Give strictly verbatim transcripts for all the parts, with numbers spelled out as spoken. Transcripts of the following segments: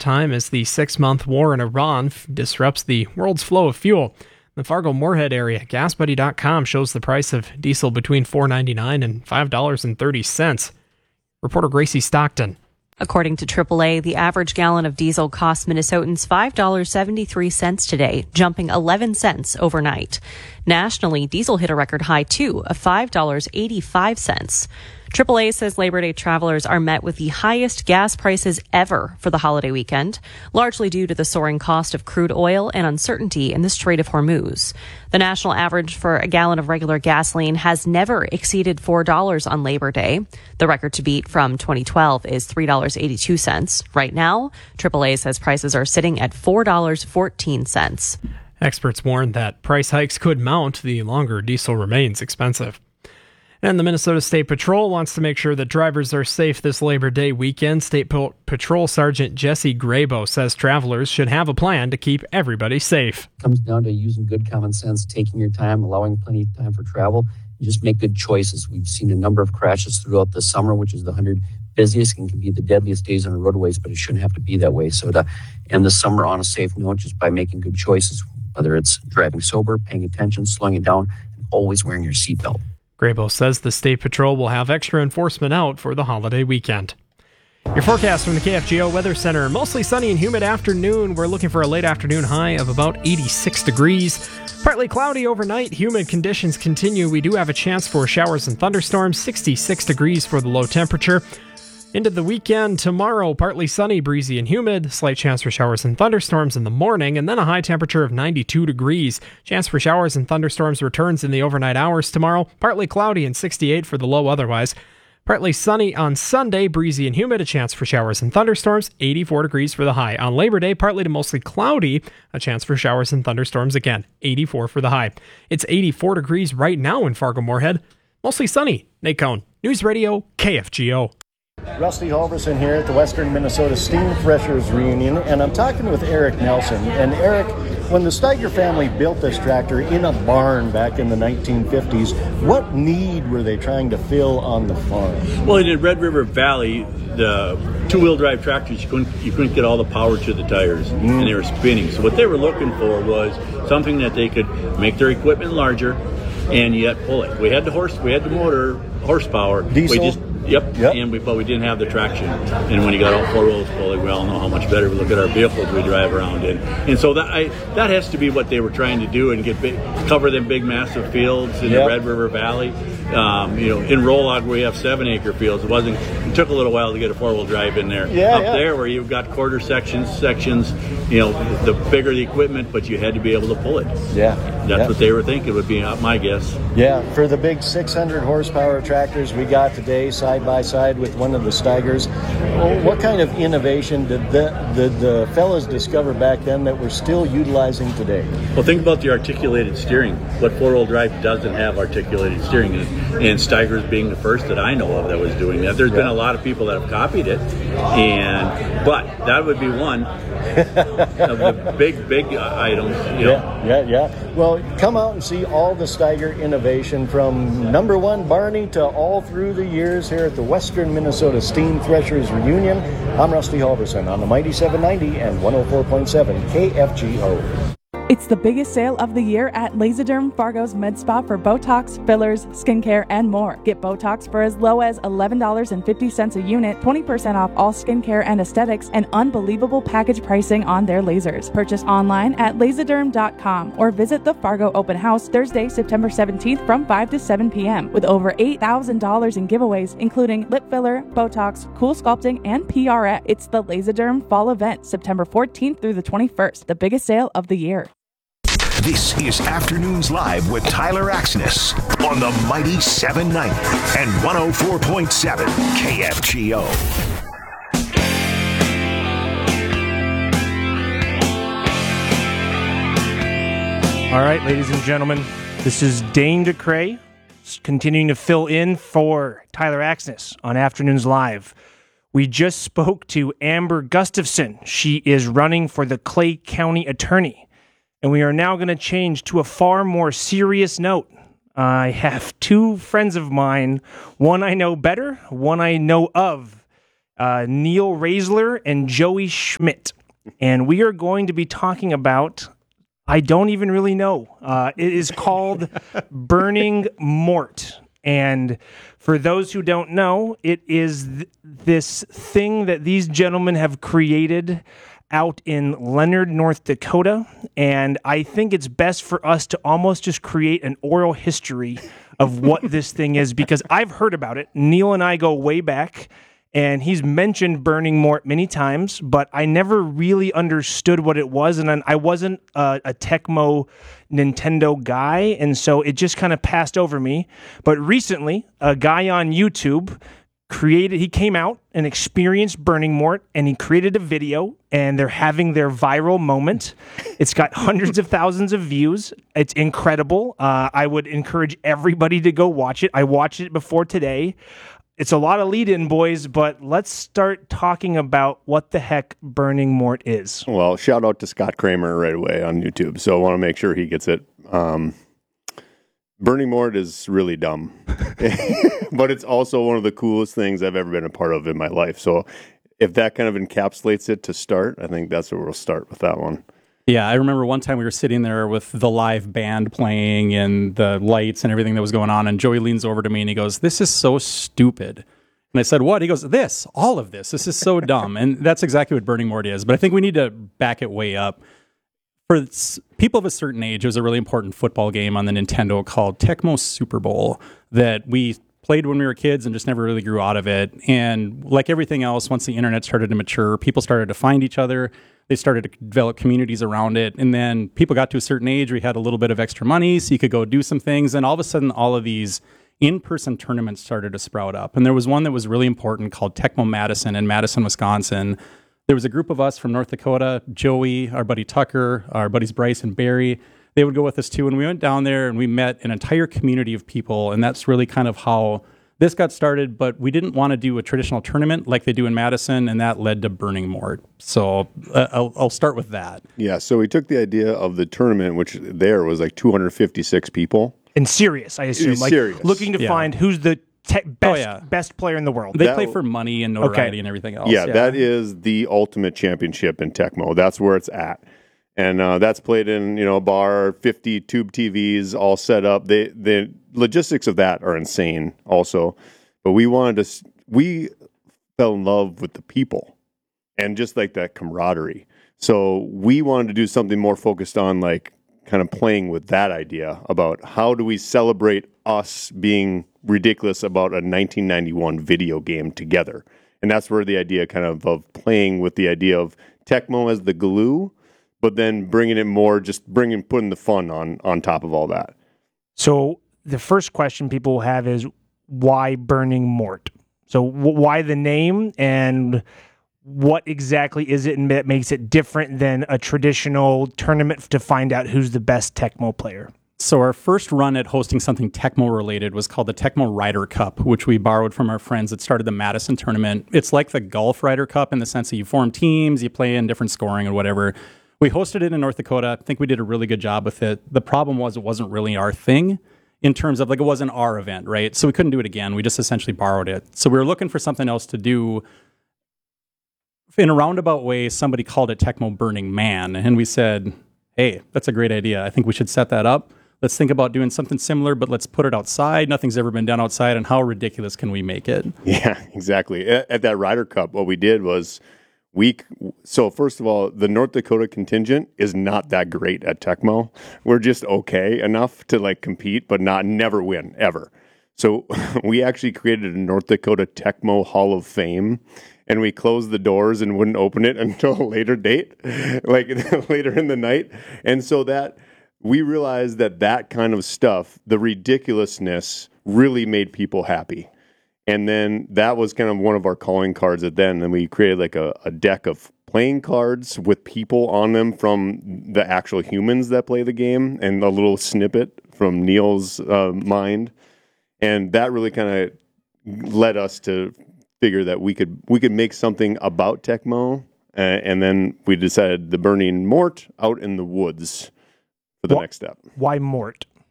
time as the six-month war in Iran f- disrupts the world's flow of fuel. In the Fargo-Moorhead area, gas buddy dot com shows the price of diesel between four dollars and ninety-nine cents and five dollars and thirty cents. Reporter Gracie Stockton. According to triple A, the average gallon of diesel cost Minnesotans five dollars and seventy-three cents today, jumping eleven cents overnight. Nationally, diesel hit a record high, too, of five dollars and eighty-five cents. triple A says Labor Day travelers are met with the highest gas prices ever for the holiday weekend, largely due to the soaring cost of crude oil and uncertainty in the Strait of Hormuz. The national average for a gallon of regular gasoline has never exceeded four dollars on Labor Day. The record to beat from twenty twelve is three dollars and eighty-two cents. Right now, triple A says prices are sitting at four dollars and fourteen cents. Experts warn that price hikes could mount the longer diesel remains expensive. And the Minnesota State Patrol wants to make sure that drivers are safe this Labor Day weekend. State po- Patrol Sergeant Jesse Grabo says travelers should have a plan to keep everybody safe. It comes down to using good common sense, taking your time, allowing plenty of time for travel, and just make good choices. We've seen a number of crashes throughout the summer, which is the one hundred busiest and can be the deadliest days on the roadways, but it shouldn't have to be that way. So to end the summer on a safe note, just by making good choices, whether it's driving sober, paying attention, slowing it down, and always wearing your seatbelt. Grabo says the State Patrol will have extra enforcement out for the holiday weekend. Your forecast from the K F G O Weather Center. Mostly sunny and humid afternoon. We're looking for a late afternoon high of about eighty-six degrees. Partly cloudy overnight. Humid conditions continue. We do have a chance for showers and thunderstorms. sixty-six degrees for the low temperature. Into the weekend, tomorrow, partly sunny, breezy, and humid. Slight chance for showers and thunderstorms in the morning, and then a high temperature of ninety-two degrees. Chance for showers and thunderstorms returns in the overnight hours tomorrow. Partly cloudy and sixty-eight for the low otherwise. Partly sunny on Sunday, breezy and humid. A chance for showers and thunderstorms. eighty-four degrees for the high. On Labor Day, partly to mostly cloudy. A chance for showers and thunderstorms again. eighty-four for the high. It's eighty-four degrees right now in Fargo-Moorhead. Mostly sunny. Nate Cohn, News Radio, K F G O. Rusty Halverson here at the Western Minnesota Steam Threshers Reunion, and I'm talking with Eric Nelson. And Eric, when the Steiger family built this tractor in a barn back in the nineteen fifties, what need were they trying to fill on the farm? Well, in Red River Valley, the two-wheel drive tractors, you couldn't, you couldn't get all the power to the tires, mm. and they were spinning. So what they were looking for was something that they could make their equipment larger and yet pull it. We had the horse, we had the motor horsepower. Diesel? We just Yep, yep. and we, but we didn't have the traction. And when you got all four wheels pulling, we all know how much better we look at our vehicles we drive around in. And so that I, that has to be what they were trying to do and get big, cover them big, massive fields in yep. the Red River Valley. Um, you know, in Rolog we have seven acre fields. It wasn't. It took a little while to get a four wheel drive in there. Yeah, Up yeah. there where you've got quarter sections, sections. You know, the bigger the equipment, but you had to be able to pull it. Yeah, that's yeah. what they were thinking would be my guess. Yeah, for the big six hundred horsepower tractors we got today, side by side with one of the Steigers, what kind of innovation did the, did the fellas discover back then that we're still utilizing today? Well, think about the articulated steering. What four-wheel drive doesn't have articulated steering, and, and Steigers being the first that I know of that was doing that. There's yeah. been a lot of people that have copied it, and but that would be one of the big, big uh, items. You know. Yeah, yeah, yeah. Well, come out and see all the Steiger innovation from number one Barney to all through the years here at the Western Minnesota Steam Threshers Reunion. I'm Rusty Halverson on the Mighty seven ninety and one oh four point seven K F G O. It's the biggest sale of the year at Laserderm Fargo's Med Spa for Botox, fillers, skincare, and more. Get Botox for as low as eleven dollars and fifty cents a unit, twenty percent off all skincare and aesthetics, and unbelievable package pricing on their lasers. Purchase online at laserderm dot com or visit the Fargo Open House Thursday, September seventeenth from five to seven p.m. with over eight thousand dollars in giveaways, including lip filler, Botox, Cool Sculpting, and P R X. It's the Laserderm Fall Event, September fourteenth through the twenty-first, the biggest sale of the year. This is Afternoons Live with Tyler Axness on the Mighty seven ninety and one oh four point seven K F G O. All right, ladies and gentlemen, this is Dane DeCray continuing to fill in for Tyler Axness on Afternoons Live. We just spoke to Amber Gustafson. She is running for the Clay County Attorney. And we are now going to change to a far more serious note. I have two friends of mine, one I know better, one I know of, uh, Neil Raisler and Joey Schmidt. and we are going to be talking about, I don't even really know. Uh, it is called Burning Mort. And for those who don't know, it is th- this thing that these gentlemen have created out in Leonard, North Dakota. And I think it's best for us to almost just create an oral history of what this thing is, because I've heard about it. Neil and I go way back, and he's mentioned Burning Mort many times, but I never really understood what it was, and I wasn't a, a Tecmo Nintendo guy, and so it just kind of passed over me. But recently, a guy on YouTube created, he came out and experienced Burning Mort, and he created a video, and they're having their viral moment. It's got hundreds of thousands of views. It's incredible. Uh, I would encourage everybody to go watch it. I watched it before today. It's a lot of lead-in, boys, but let's start talking about what the heck Burning Mort is. Well, shout out to Scott Kramer right away on YouTube, so I want to make sure he gets it. Um, Burning Mort is really dumb, but it's also one of the coolest things I've ever been a part of in my life. So if that kind of encapsulates it to start, I think that's where we'll start with that one. Yeah, I remember one time we were sitting there with the live band playing and the lights and everything that was going on, and Joey leans over to me and he goes, "This is so stupid." And I said, "What?" He goes, "This, all of this. This is so dumb." And that's exactly what Burning Mort is. But I think we need to back it way up. For people of a certain age, it was a really important football game on the Nintendo called Tecmo Super Bowl that we played when we were kids and just never really grew out of it. And like everything else, once the internet started to mature, people started to find each other. They started to develop communities around it. And then people got to a certain age, we had a little bit of extra money, so you could go do some things. And all of a sudden, all of these in-person tournaments started to sprout up. And there was one that was really important called Tecmo Madison in Madison, Wisconsin. There was a group of us from North Dakota, Joey, our buddy Tucker, our buddies Bryce and Barry. They would go with us too. And we went down there and we met an entire community of people. And that's really kind of how this got started, but we didn't want to do a traditional tournament like they do in Madison, and that led to Burning Mort. So uh, I'll, I'll start with that. Yeah, so we took the idea of the tournament, which there was like two hundred fifty-six people. And serious, I assume. Like serious. Looking to Yeah. find who's the te- best, Oh, yeah. best player in the world. They That play w- for money and notoriety Okay. and everything else. Yeah, that is the ultimate championship in Tecmo. That's where it's at. And uh, that's played in, you know, a bar, fifty tube T Vs all set up. They, the logistics of that are insane also. But we wanted to, we fell in love with the people and just like that camaraderie. So we wanted to do something more focused on like kind of playing with that idea about how do we celebrate us being ridiculous about a nineteen ninety-one video game together. And that's where the idea kind of of playing with the idea of Tecmo as the glue, but then bringing it more, just bringing, putting the fun on, on top of all that. So the first question people will have is, why Burning Mort? So w- why the name, and what exactly is it that makes it different than a traditional tournament to find out who's the best Tecmo player? So our first run at hosting something Tecmo related was called the Tecmo Ryder Cup, which we borrowed from our friends that started the Madison tournament. It's like the Golf Ryder Cup in the sense that you form teams, you play in different scoring and whatever. We hosted it in North Dakota. I think we did a really good job with it. The problem was it wasn't really our thing in terms of like it wasn't our event, right? So we couldn't do it again. We just essentially borrowed it. So we were looking for something else to do. In a roundabout way, somebody called it Tecmo Burning Man, and we said, hey, that's a great idea. I think we should set that up. Let's think about doing something similar, but let's put it outside. Nothing's ever been done outside, and how ridiculous can we make it? Yeah, exactly. At, at that Ryder Cup, what we did was we, so first of all, the North Dakota contingent is not that great at Tecmo. We're just okay enough to like compete, but not never win, ever. So we actually created a North Dakota Tecmo Hall of Fame, and we closed the doors and wouldn't open it until a later date, like later in the night. And so that we realized that that kind of stuff, the ridiculousness, really made people happy. And then that was kind of one of our calling cards at then. And we created like a, a deck of playing cards with people on them from the actual humans that play the game, and a little snippet from Neil's uh, mind. And that really kind of led us to figure that we could we could make something about Tecmo. Uh, and then we decided the Burning Mort out in the woods for the Wh- next step. Why Mort?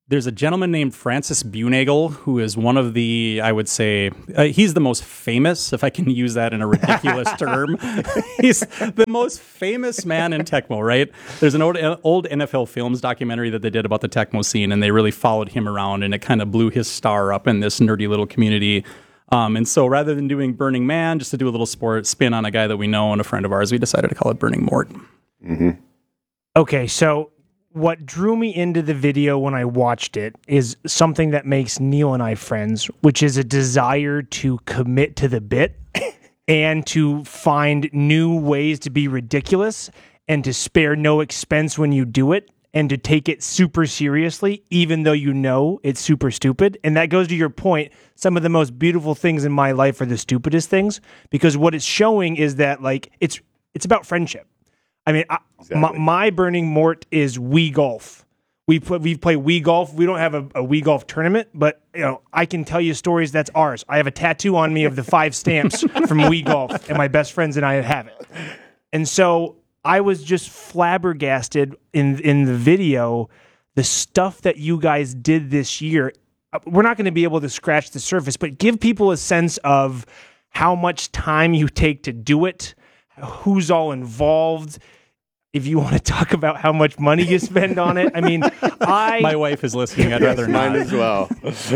there's a gentleman named Francis Bunagel who is one of the, I would say, uh, he's the most famous, if I can use that in a ridiculous term. He's the most famous man in Tecmo, right? There's an old, old N F L Films documentary that they did about the Tecmo scene, and they really followed him around, and it kind of blew his star up in this nerdy little community. Um, and so rather than doing Burning Man, just to do a little sport spin on a guy that we know and a friend of ours, we decided to call it Burning Mort. Mm-hmm. Okay, so what drew me into the video when I watched it is something that makes Neil and I friends, which is a desire to commit to the bit and to find new ways to be ridiculous and to spare no expense when you do it and to take it super seriously, even though you know it's super stupid. And that goes to your point. Some of the most beautiful things in my life are the stupidest things, because what it's showing is that, like, it's it's about friendship. I mean, I, exactly. my, my Burning Mort is Wii Golf. We put we play Wii Golf. We don't have a, a Wii Golf tournament, but you know, I can tell you stories. That's ours. I have a tattoo on me of the five stamps from Wii Golf, and my best friends and I have it. And so I was just flabbergasted in in the video, the stuff that you guys did this year. We're not going to be able to scratch the surface, but give people a sense of how much time you take to do it, who's all involved. If you want to talk about how much money you spend on it, I mean, I my wife is listening. I'd rather not. Mine as well.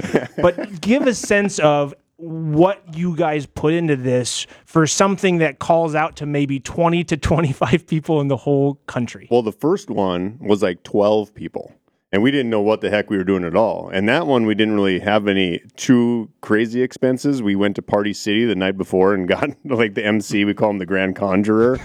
But give a sense of what you guys put into this for something that calls out to maybe twenty to twenty-five people in the whole country. Well, the first one was like twelve people, and we didn't know what the heck we were doing at all. And that one, we didn't really have any too crazy expenses. We went to Party City the night before and got like the M C. We call him the Grand Conjurer.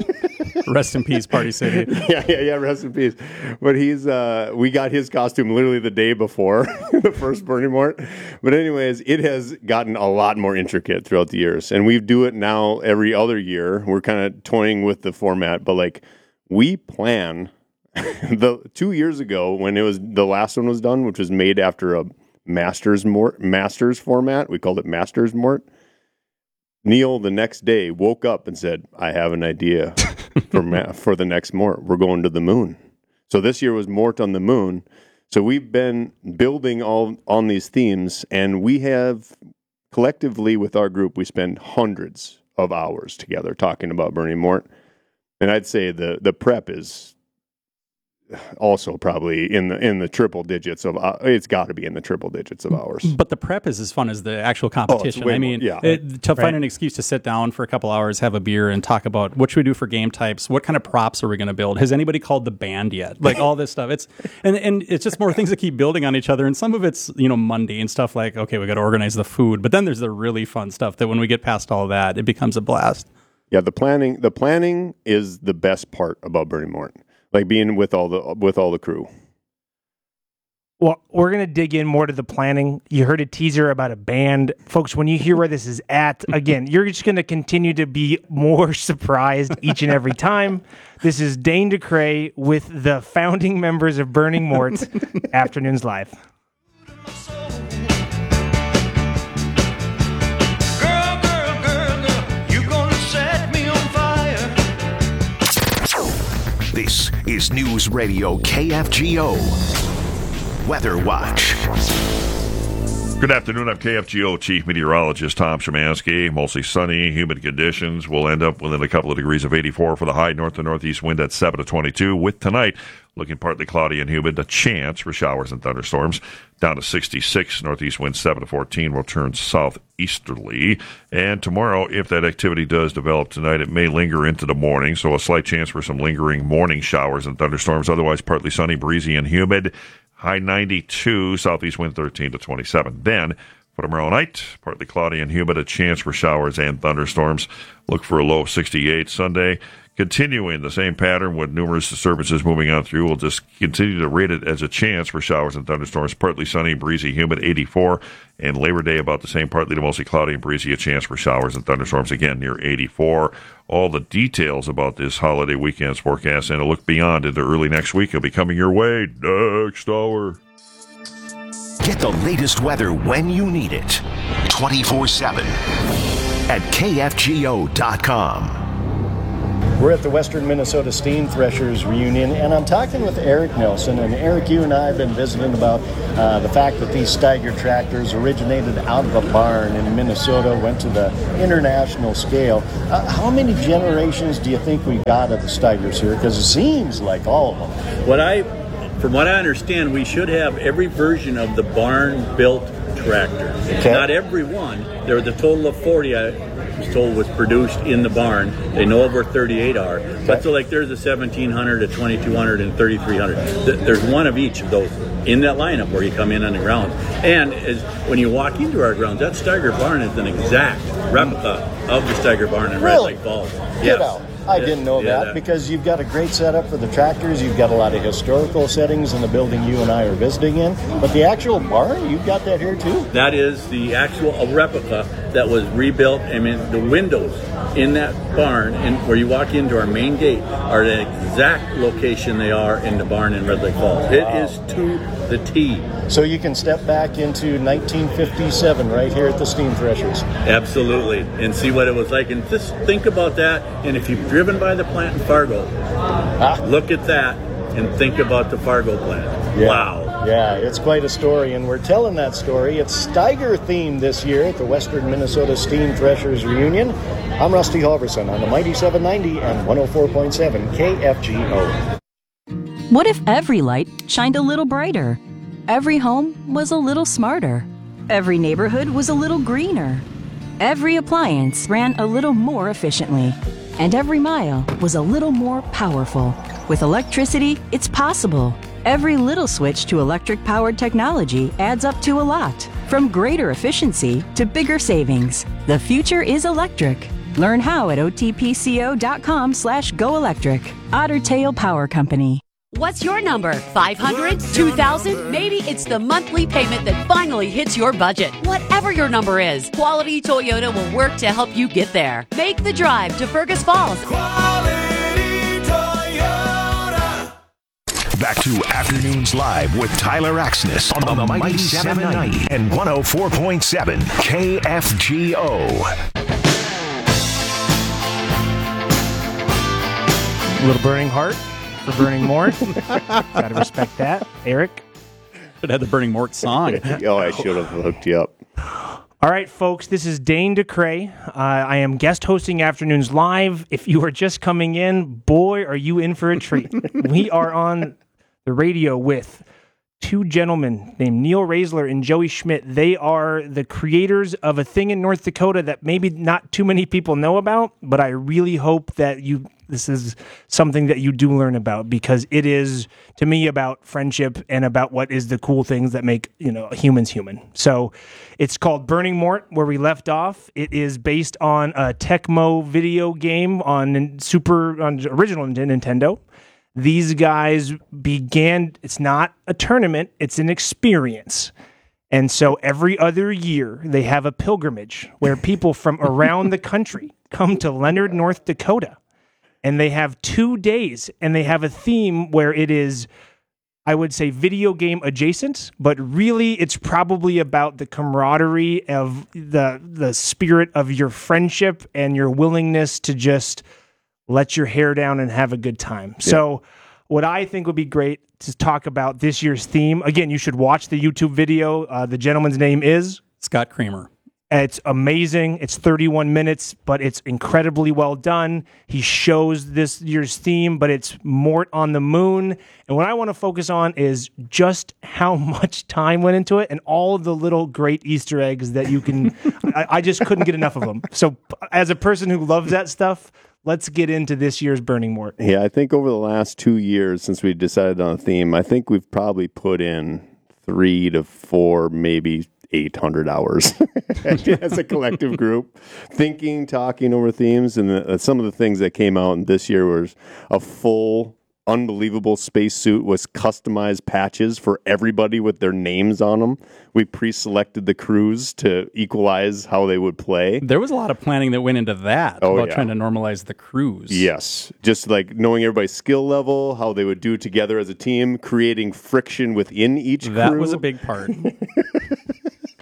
Rest in peace, Party City. yeah, yeah, yeah. Rest in peace. But he's, uh, we got his costume literally the day before the first Burning Mort. But anyways, it has gotten a lot more intricate throughout the years, and we do it now every other year. We're kind of toying with the format, but like we plan. the two years ago when it was the last one was done, which was made after a Masters Mort Masters format, we called it Masters Mort. Neil the next day woke up and said, "I have an idea for ma- for the next Mort. We're going to the moon." So this year was Mort on the moon. So we've been building all on these themes, and we have collectively with our group, we spend hundreds of hours together talking about Burning Mort. And I'd say the the prep is also probably in the in the triple digits of uh, it's got to be in the triple digits of hours. But the prep is as fun as the actual competition. Oh, I mean, more, yeah. it, to right. find an excuse to sit down for a couple hours, have a beer, and talk about what should we do for game types, what kind of props are we going to build? Has anybody called the band yet? Like all this stuff. It's and and it's just more things that keep building on each other. And some of it's you know mundane stuff like okay, we got to organize the food. But then there's the really fun stuff that when we get past all that, it becomes a blast. Yeah, the planning the planning is the best part about Burning Mort. Like being with all the with all the crew. Well, we're going to dig in more to the planning. You heard a teaser about a band. Folks, when you hear where this is at, again, you're just going to continue to be more surprised each and every time. This is Dane DeCray with the founding members of Burning Mort, Afternoons Live. This is News Radio K F G O Weather Watch. Good afternoon. I'm K F G O Chief Meteorologist Tom Szymanski. Mostly sunny, humid conditions. We'll end up within a couple of degrees of eighty-four for the high. North to northeast wind at seven to twenty-two. With tonight looking partly cloudy and humid. A chance for showers and thunderstorms. Down to sixty-six. Northeast wind seven to fourteen will turn southeasterly. And tomorrow, if that activity does develop tonight, it may linger into the morning. So a slight chance for some lingering morning showers and thunderstorms. Otherwise, partly sunny, breezy, and humid. High ninety-two, southeast wind thirteen to twenty-seven. Then, for tomorrow night, partly cloudy and humid, a chance for showers and thunderstorms. Look for a low sixty-eight. Sunday, continuing the same pattern with numerous disturbances moving on through. We'll just continue to rate it as a chance for showers and thunderstorms. Partly sunny, breezy, humid, eighty-four. And Labor Day, about the same, partly to mostly cloudy and breezy, a chance for showers and thunderstorms, again, near eighty-four. All the details about this holiday weekend's forecast and a look beyond into early next week will be coming your way next hour. Get the latest weather when you need it. twenty-four seven at K F G O dot com. We're at the Western Minnesota Steam Threshers reunion, and I'm talking with Eric Nelson. And Eric, you and I have been visiting about uh, the fact that these Steiger tractors originated out of a barn in Minnesota, went to the international scale. Uh, how many generations do you think we got of the Steigers here? Because it seems like all of them. What I, from what I understand, we should have every version of the barn-built tractor. Okay. Not every one. There was a total of forty. I was told was produced in the barn. They know over thirty-eight are. But so like there's a seventeen hundred, a twenty-two hundred, and thirty-three hundred. There's one of each of those in that lineup where you come in on the ground. And as when you walk into our grounds, that Steiger barn is an exact replica of the Steiger barn in Red Really? Lake Falls. Get Yes. out. I Yeah, didn't know yeah, that, because you've got a great setup for the tractors. You've got a lot of historical settings in the building you and I are visiting in. But the actual barn, you've got that here too? That is the actual a replica that was rebuilt. I mean, the windows in that barn, and where you walk into our main gate, are the exact location they are in the barn in Red Lake Falls. It is to the T. So you can step back into nineteen fifty-seven right here at the Steam Threshers. Absolutely, and see what it was like. And just think about that. And if you've driven by the plant in Fargo, Ah. look at that and think about the Fargo plant. Yeah. Wow. Yeah, it's quite a story, and we're telling that story. It's Steiger themed this year at the Western Minnesota Steam Threshers reunion. I'm Rusty Halverson on the Mighty seven ninety and one oh four point seven K F G O. What if every light shined a little brighter? Every home was a little smarter. Every neighborhood was a little greener. Every appliance ran a little more efficiently. And every mile was a little more powerful. With electricity, it's possible. Every little switch to electric-powered technology adds up to a lot. From greater efficiency to bigger savings. The future is electric. Learn how at otpco.com slash go electric. Otter Tail Power Company. What's your number? five hundred? two thousand? Maybe it's the monthly payment that finally hits your budget. Whatever your number is, Quality Toyota will work to help you get there. Make the drive to Fergus Falls. Quality Toyota. Back to Afternoons Live with Tyler Axness on, on the Mighty seven ninety and one oh four point seven K F G O. A little Burning Heart for Burning Mort. Gotta respect that. Eric? Should have had the Burning Mort song. Oh, I should have hooked you up. All right, folks, this is Dane DeCray. Uh, I am guest hosting Afternoons Live. If you are just coming in, boy, are you in for a treat. We are on the radio with two gentlemen named Neil Raisler and Joey Schmidt. They are the creators of a thing in North Dakota that maybe not too many people know about, but I really hope that you this is something that you do learn about, because it is, to me, about friendship and about what is the cool things that make, you know, humans human. So it's called Burning Mort, where we left off. It is based on a Tecmo video game on Super on original Nintendo. These guys began, it's not a tournament, it's an experience. And so every other year, they have a pilgrimage where people from around the country come to Leonard, North Dakota. And they have two days, and they have a theme where it is, I would say, video game adjacent, but really it's probably about the camaraderie of the the spirit of your friendship and your willingness to just let your hair down and have a good time. Yeah. So what I think would be great to talk about this year's theme, again, you should watch the YouTube video. Uh, the gentleman's name is? Scott Kramer. It's amazing. It's thirty-one minutes, but it's incredibly well done. He shows this year's theme, but it's Mort on the Moon. And what I want to focus on is just how much time went into it and all of the little great Easter eggs that you can... I, I just couldn't get enough of them. So as a person who loves that stuff, let's get into this year's Burning Mort. Yeah, I think over the last two years since we decided on a theme, I think we've probably put in three to four, maybe eight hundred hours as a collective group, thinking, talking over themes. And the, uh, some of the things that came out in this year was a full, unbelievable spacesuit with customized patches for everybody with their names on them. We pre-selected the crews to equalize how they would play. There was a lot of planning that went into that oh, about yeah. trying to normalize the crews. Yes. Just like knowing everybody's skill level, how they would do together as a team, creating friction within each crew. That was a big part.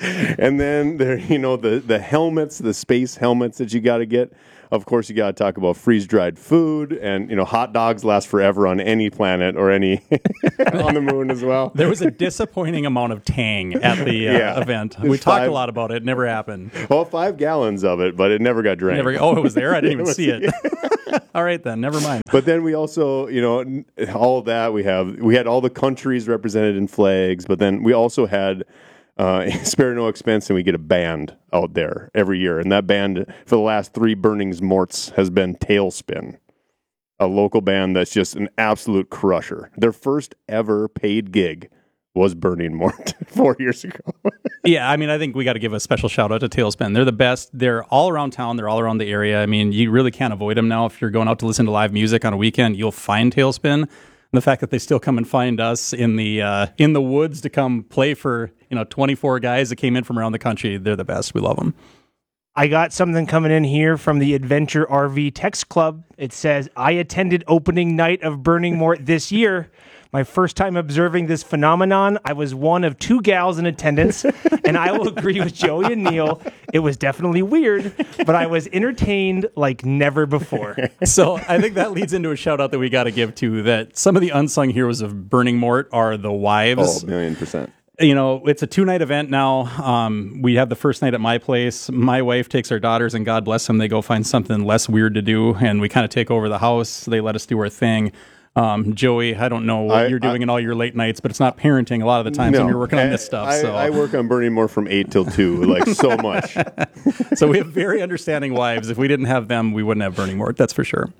And then there, you know, the, the helmets, the space helmets that you got to get. Of course, you got to talk about freeze-dried food, and you know, hot dogs last forever on any planet or any on the moon as well. There was a disappointing amount of Tang at the uh, Yeah. event. It's We talked five- a lot about it. It never happened. Well, five gallons of it, but it never got drank. Never, oh, it was there? I didn't even was- see it. All right, then. Never mind. But then we also, you know, n- all of that we have. We had all the countries represented in flags, but then we also had uh, spare no expense, and we get a band out there every year. And that band for the last three Burnings Morts has been Tailspin, a local band that's just an absolute crusher. Their first ever paid gig was Burning Mort four years ago. Yeah, I mean, I think we got to give a special shout out to Tailspin. They're the best. They're all around town. They're all around the area. I mean, you really can't avoid them now. If you're going out to listen to live music on a weekend, you'll find Tailspin. And the fact that they still come and find us in the uh, in the woods to come play for, you know, twenty-four guys that came in from around the country, they're the best. We love them. I got something coming in here from the Adventure R V Text Club. It says, I attended opening night of Burning Mort this year. My first time observing this phenomenon, I was one of two gals in attendance, and I will agree with Joey and Neil. It was definitely weird, but I was entertained like never before. So I think that leads into a shout out that we got to give to that some of the unsung heroes of Burning Mort are the wives. Oh, a million percent. You know, it's a two-night event now. Um, we have the first night at my place. My wife takes our daughters, and God bless them, they go find something less weird to do, and we kind of take over the house. They let us do our thing. Um, Joey, I don't know what I- you're doing I- in all your late nights, but it's not parenting a lot of the times when you're working on this stuff. I, so. I work on Burning Mort from eight till two, like so much. So we have very understanding wives. If we didn't have them, we wouldn't have Burning Mort. That's for sure.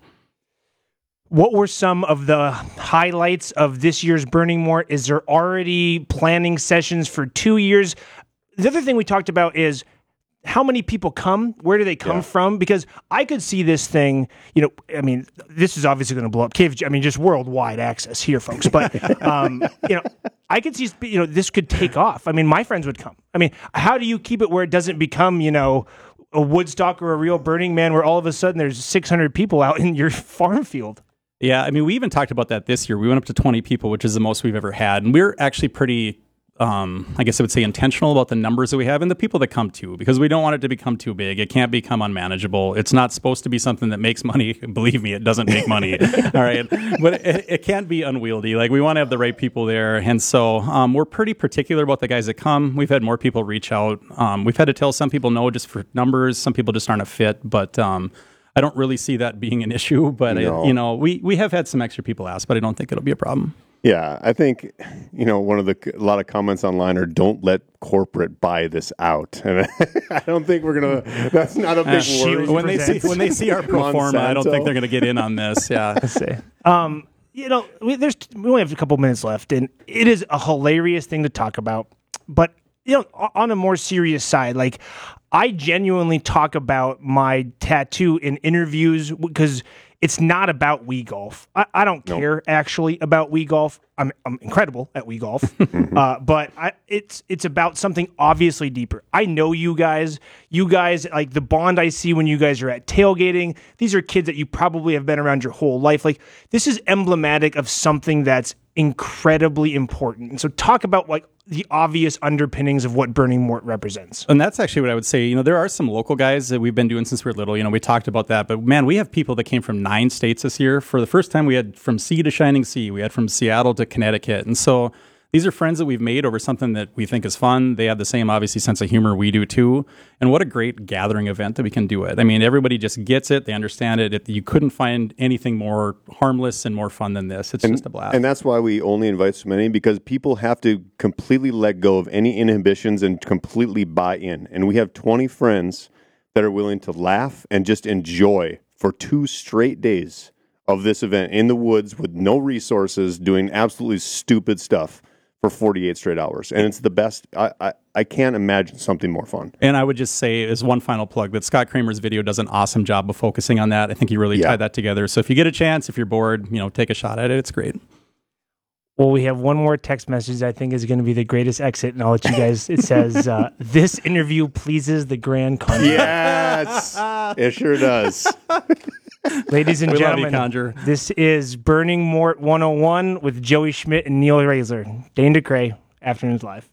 What were some of the highlights of this year's Burning Mort? Is there already planning sessions for two years? The other thing we talked about is how many people come? Where do they come Yeah. from? Because I could see this thing, you know, I mean, this is obviously going to blow up. K F G, I mean, just worldwide access here, folks. But, um, you know, I could see, you know, this could take off. I mean, my friends would come. I mean, how do you keep it where it doesn't become, you know, a Woodstock or a real Burning Man where all of a sudden there's six hundred people out in your farm field? Yeah, I mean, we even talked about that this year. We went up to twenty people, which is the most we've ever had. And we're actually pretty, um, I guess I would say, intentional about the numbers that we have and the people that come to, because we don't want it to become too big. It can't become unmanageable. It's not supposed to be something that makes money. Believe me, it doesn't make money. All right. But it, it can't be unwieldy. Like, we want to have the right people there. And so um, we're pretty particular about the guys that come. We've had more people reach out. Um, we've had to tell some people no just for numbers. Some people just aren't a fit. But um, I don't really see that being an issue. But, No. it, you know, we, we have had some extra people ask, but I don't think it'll be a problem. Yeah, I think, you know, one of the, a lot of comments online are don't let corporate buy this out. And I don't think we're going to, that's not a big Uh, word. when they see when they see our pro forma, I don't Monsanto. think they're going to get in on this. Yeah. Um, you know, we, there's we only have a couple minutes left, and it is a hilarious thing to talk about. But you know, o- on a more serious side, like I genuinely talk about my tattoo in interviews because it's not about Wii Golf. I, I don't care actually about Wii Golf. I'm I'm incredible at Wii Golf, uh, but I, it's it's about something obviously deeper. I know you guys. You guys, like the bond I see when you guys are at tailgating. These are kids that you probably have been around your whole life. Like this is emblematic of something that's incredibly important. And so talk about like the obvious underpinnings of what Burning Mort represents. And that's actually what I would say. You know, there are some local guys that we've been doing since we were little. You know, we talked about that. But man, we have people that came from nine states this year. For the first time, we had from sea to shining sea. We had from Seattle to Connecticut. And so these are friends that we've made over something that we think is fun. They have the same, obviously, sense of humor we do too. And what a great gathering event that we can do it. I mean, everybody just gets it. They understand it. it you couldn't find anything more harmless and more fun than this. It's and, just a blast. And that's why we only invite so many, because people have to completely let go of any inhibitions and completely buy in. And we have twenty friends that are willing to laugh and just enjoy for two straight days of this event in the woods with no resources, doing absolutely stupid stuff for forty-eight straight hours. And it's the best. I, I, I can't imagine something more fun. And I would just say, as one final plug, that Scott Kramer's video does an awesome job of focusing on that. I think he really Yeah. tied that together. So if you get a chance, if you're bored, you know, take a shot at it. It's great. Well, we have one more text message I think is going to be the greatest exit, and I'll let you guys. It says, uh, this interview pleases the Grand Conjure. Yes, it sure does. Ladies and We love you, gentlemen, Conjure. this is Burning Mort one oh one with Joey Schmidt and Neil Razor. Dane DeCray, Afternoons Live.